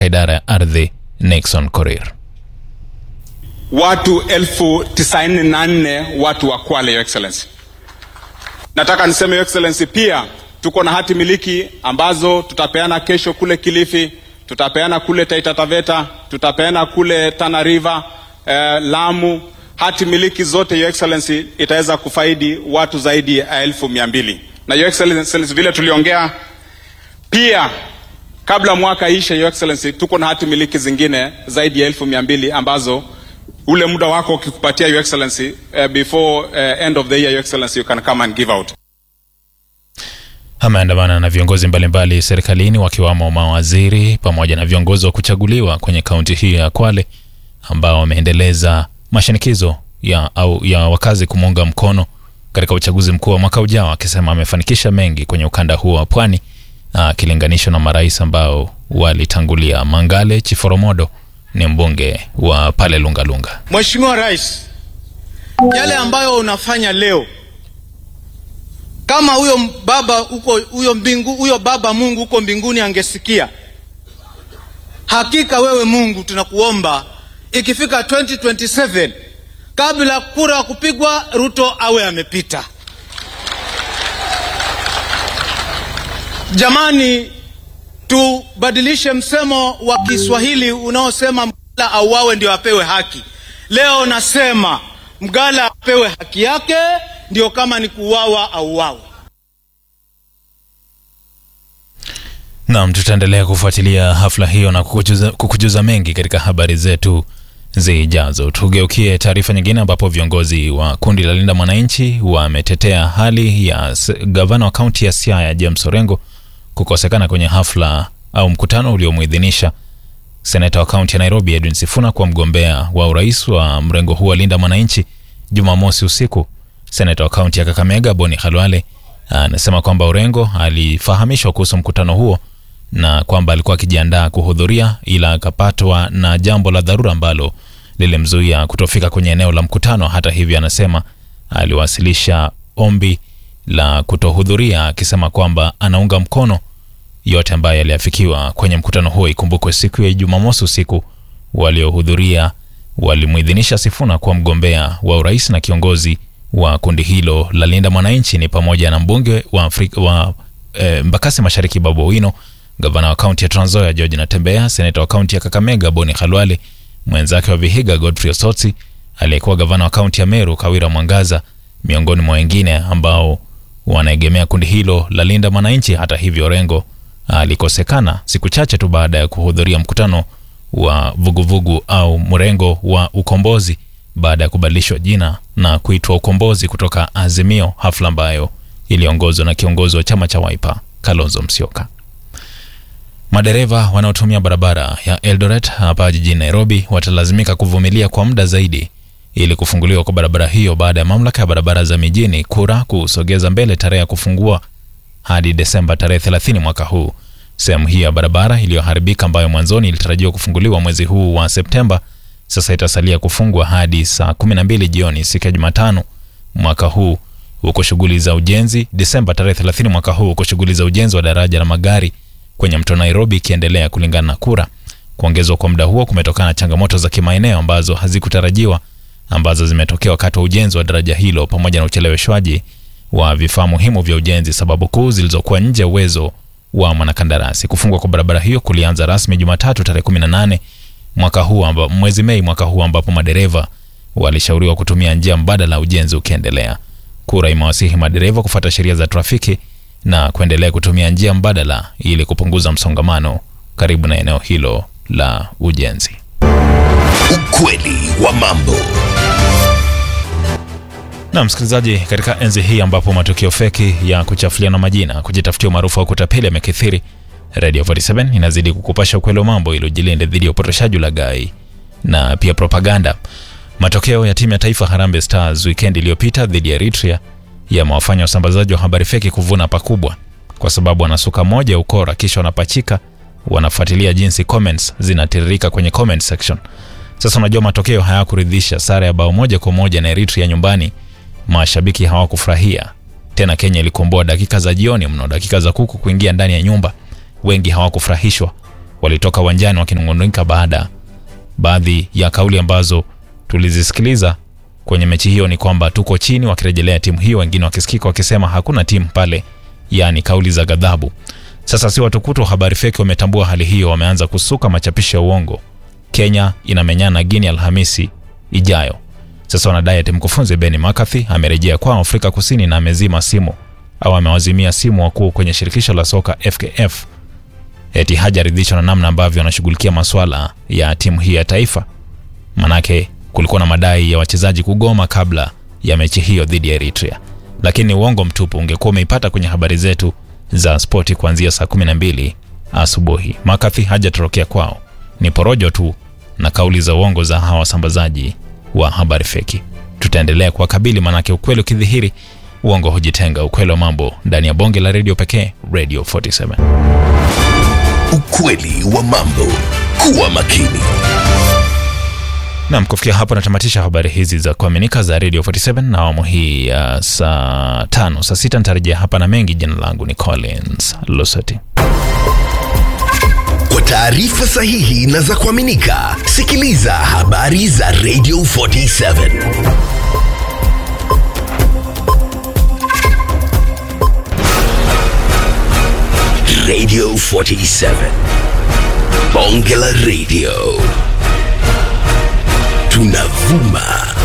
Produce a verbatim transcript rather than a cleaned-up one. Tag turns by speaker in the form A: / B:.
A: idara ya ardhi Nixon Korir.
B: Watu elfu tisaini na nne watu wa Kwale, Your Excellency. Nataka niseme Your Excellency, pia tuko na hati miliki ambazo tutapeana kesho kule Kilifi, tutapeana kule Taita Taveta, tutapeana kule Tana River, eh, Lamu. Hati miliki zote Your Excellency itaweza kufaidi watu zaidi ya elfu mia mbili. Na Your Excellency, vile tuliongea pia kabla mwaka ishe, Your Excellency, tuko na hati miliki zingine zaidi ya elfu mia mbili ambazo ule muda wako ukikupatia Your Excellency, uh, before uh, end of the year Your Excellency, you can come and give out.
A: Ameandamana na viongozi mbalimbali serikalini wakiwamo mawaziri pamoja na viongozi wa kuchaguliwa kwenye kaunti hii ya Kwale ambao wameendeleza mashinikizo ya au ya wakazi kumunga mkono katika uchaguzi mkuu wa mwaka ujao, akisema amefanikisha mengi kwenye ukanda huo wa pwani akilinganishwa na marais ambao walitangulia. Mangale Chiforomodo ni mbunge wa pale Lunga Lunga.
C: Mheshimiwa Rais, yale ambayo unafanya leo, kama huyo baba huko, huyo mbingu, huyo baba Mungu huko mbinguni angesikia, hakika wewe Mungu tunakuomba ikifika twenty twenty-seven kabla kura kupigwa Ruto awe amepita. Jamani, tubadilishe msemo wa Kiswahili unaosema mgala auawe ndio apewe haki. Leo nasema mgala apewe haki yake, ndio kama ni kuuawa auawe.
A: Naam, tutaendelea kufuatilia hafla hiyo na kukujuza, kukujuza mengi katika habari zetu zijazo. Tugeukie taarifa nyingine ambapo viongozi wa kundi la Linda Mwananchi wametetea hali ya gavana wa kaunti ya Siaya James Orengo kukosekana kwenye hafla au mkutano uliomuidhinisha seneta wa kaunti ya Nairobi Edwin Sifuna kwa mgombea wa urais wa mrengo huu wa Linda Mwananchi Jumamosi usiku. Seneta wa kaunti ya Kakamega Boni Khalwale anasema kwamba Orengo alifahamishwa kuhusu mkutano huo na kwamba alikuwa akijiandaa kuhudhuria, ila akapatwa na jambo la dharura ambalo lilimzuia kutofika kwenye eneo la mkutano. Hata hivyo, anasema aliwasilisha ombi la kutohudhuria akisema kwamba anaunga mkono yote ambayo yaliafikiwa kwenye mkutano huo. Ikumbukwe siku ya Jumamosi usiku waliohudhuria walimuidhinisha Sifuna kuwa mgombea wa urais, na kiongozi wa kundi hilo la Linda Mwananchi ni pamoja na mbunge wa Afrika wa e, Mbakasi Mashariki Babu Owino, gavana wa kaunti ya Trans Nzoia George Natembeya, seneta wa kaunti ya Kakamega Boni Khalwale, mwenzake wa Vihiga Godfrey Osotsi, aliyekuwa gavana wa kaunti ya Meru Kawira Mwangaza, miongoni mwa wengine ambao wanaegemea kundi hilo la Linda Mwananchi. Hata hivyo, Orengo alikosekana siku chache tu baada ya kuhudhuria mkutano wa vuguvugu au mrengo wa ukombozi baada ya kubadilishwa jina na kuitwa Ukombozi kutoka Azimio, hafla ambayo iliongozwa na kiongozi wa chama cha Wiper Kalonzo Musyoka. Madereva wanaotumia barabara ya Eldoret hapa jijini Nairobi watalazimika kuvumilia kwa muda zaidi ili kufunguliwa kwa barabara hiyo baada ya mamlaka ya barabara za mijini kura kusogeza mbele tarehe ya kufungua hadi Desemba tarehe thelathini mwaka huu. Sehemu hii ya barabara iliyoharibika ambayo mwanzoni ilitarajiwa kufunguliwa mwezi huu wa Septemba sasa itasalia kufungwa hadi saa kumi na mbili jioni siku ya Jumatano mwaka huu, huko shughuli za ujenzi Desemba tarehe thelathini mwaka huu, huko shughuli za ujenzi wa daraja la magari kwenye mto Nairobi ikiendelea kulingana na kura. Kuongezwa kwa muda huo kumetokana na changamoto za kimaeneo ambazo hazikutarajiwa ambazo zimetokea wakati wa ujenzi wa daraja hilo pamoja na ucheleweshwaji wa vifaa muhimu vya ujenzi, sababu kuu zilizokuwa nje uwezo wa mwanakandarasi. Kufungwa kwa barabara hiyo kulianza rasmi Jumatatu tarehe kumi na nane mwaka huu ambapo mwezi Mei mwaka huu ambapo madereva walishauriwa kutumia njia mbadala ujenzi ukiendelea. Kura imewasihi madereva kufuata sheria za trafiki na kuendelea kutumia njia mbadala ili kupunguza msongamano karibu na eneo hilo la ujenzi.
D: Ukweli wa mambo.
A: Na msikilizaji, katika enzi hii ambapo matukio feki ya kuchafuliana majina, kujitafutia maarufu au kutapeli yamekithiri, Radio forty-seven inazidi kukupasha ukweli wa mambo ili ujilinde dhidi ya upotoshaji, ulaghai na pia propaganda. Matokeo ya timu ya taifa Harambee Stars weekend iliyopita dhidi ya Eritrea yamewafanya wasambazaji wa habari feki kuvuna pakubwa, kwa sababu wanasuka moja ukora kisha wanapachika, wanafuatilia jinsi comments zinatiririka kwenye comment section. Sasa unajua matokeo hayakuridhisha. Sare ya bao moja kwa moja na Eritrea nyumbani, mashabiki hawakufurahia. Tena Kenya ilikomboa dakika za jioni mno, dakika za kuku kuingia ndani ya nyumba. Wengi hawakufurahishwa. walitoka uwanjani wakinung'unika baada baadhi ya kauli ambazo tulizisikiliza kwenye mechi hiyo ni kwamba tuko chini, wakirejelea timu hiyo, wengine wakisikika wakisema hakuna timu pale, yani kauli za ghadhabu. Sasa si watukutu habari feki wametambua hali hiyo, wameanza kusuka machapisho ya uongo. Kenya inamenyana Guinea Alhamisi ijayo. Sasa wanadai ati mkufunzi Ben McCarthy amerejea kwa Afrika Kusini na amezima simu au amewazimia simu wakuu kwenye shirikisho la soka F K F. Eti hajaridhishwa na namna ambavyo wanashughulikia masuala ya timu hii ya taifa. Manake kulikuwa na madai ya wachezaji kugoma kabla ya mechi hiyo dhidi ya Eritrea. Lakini uongo mtupu, ungekuwa umeipata kwenye habari zetu za spoti kuanzia saa kumi na mbili asubuhi. McCarthy hajatorokea kwao. Ni porojo tu na kauli za uongo za hawa wasambazaji wa habari feki. Tutaendelea kuwakabili, manake ukweli ukidhihiri uongo hujitenga. Ukweli wa mambo ndani ya bonge la radio pekee, Radio forty-seven.
D: Ukweli wa mambo. Kuwa makini.
A: Na kufikia hapo natamatisha habari hizi za kuaminika za Radio forty-seven na awamu hii ya uh, saa tano. Saa sita nitarejea hapa na mengi. Jina langu ni Collins Lusati.
D: Kwa taarifa sahihi na za kuaminika, sikiliza habari za Radio forty-seven. Radio forty-seven. Bonge la Radio. Tunavuma.